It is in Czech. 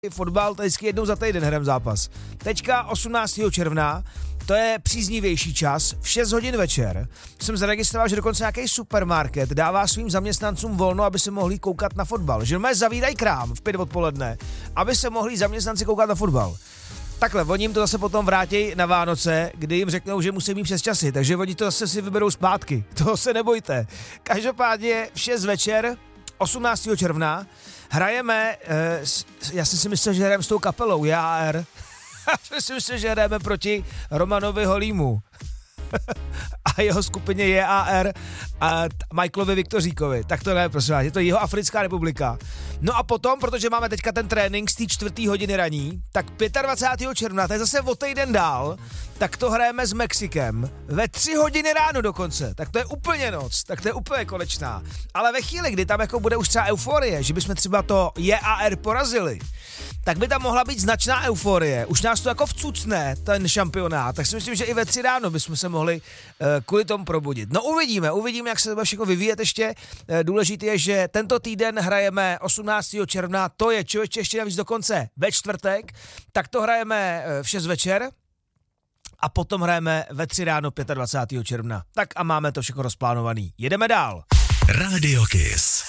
Fotbal, to vždycky jednou za týden hrajeme zápas. Teďka 18. června, to je příznivější čas, v 6 hodin večer. Jsem zaregistroval, že dokonce nějaký supermarket dává svým zaměstnancům volno, aby se mohli koukat na fotbal. Že mě zavídají krám v 5 odpoledne, aby se mohli zaměstnanci koukat na fotbal. Takhle, oni jim to zase potom vrátí na Vánoce, kdy jim řeknou, že musí mít přes časy, takže oni to zase si vyberou zpátky. Toho se nebojte. Každopádně v 6 večer, 18. června, hrajeme, já jsem si myslel, že hrajeme s tou kapelou JAR. Já si myslel, že hrajeme proti Romanovi Holímu a jeho skupině JAR a Michaelovi Viktoříkovi. Tak to ne, prosím vás, je to Jihoafrická republika. No a potom, protože máme teďka ten trénink z té 4. hodiny raní, tak 25. června, to je zase o týden dál, tak to hrajeme s Mexikem ve 3 hodiny ráno dokonce. Tak to je úplně noc, tak to je úplně konečná. Ale ve chvíli, kdy tam jako bude už třeba euforie, že bychom třeba to JAR porazili, tak by tam mohla být značná euforie. Už nás to jako vcucne, ten šampionát, tak si myslím, že i ve 3 ráno bychom se mohli kvůli tomu probudit. No uvidíme, jak se to bude všechno vyvíjet ještě. Důležité je, že tento týden hrajeme 18. června, to je člověče ještě navíc dokonce ve čtvrtek, tak to hrajeme v 6 večer a potom hrajeme ve 3 ráno 25. června. Tak a máme to všechno rozplánovaný. Jedeme dál. Radio Kiss.